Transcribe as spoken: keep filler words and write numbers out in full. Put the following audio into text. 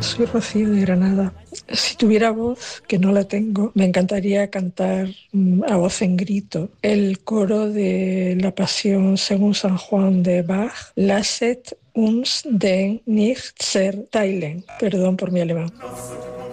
soy Rocío de Granada. Si tuviera voz, que no la tengo, me encantaría cantar mm, a voz en grito el coro de la Pasión según San Juan de Bach, Lasset uns den nicht zerteilen. Perdón por mi alemán.